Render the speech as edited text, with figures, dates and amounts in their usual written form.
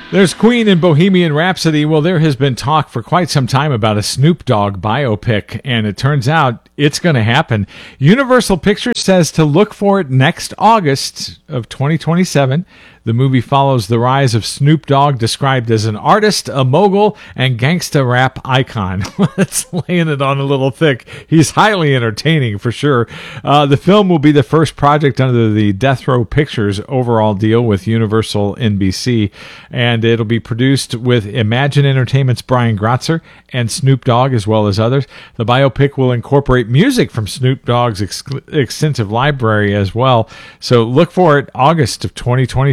There's Queen and Bohemian Rhapsody. Well, there has been talk for quite some time about a Snoop Dogg biopic, and it turns out it's going to happen. Universal Pictures says to look for it next August of 2027. The movie follows the rise of Snoop Dogg, described as an artist, a mogul, and gangsta rap icon. That's laying it on a little thick. He's highly entertaining, for sure. The film will be the first project under the Death Row Pictures overall deal with Universal NBC, and it'll be produced with Imagine Entertainment's Brian Grotzer and Snoop Dogg, as well as others. The biopic will incorporate music from Snoop Dogg's extensive library as well. So look for it August of 2027.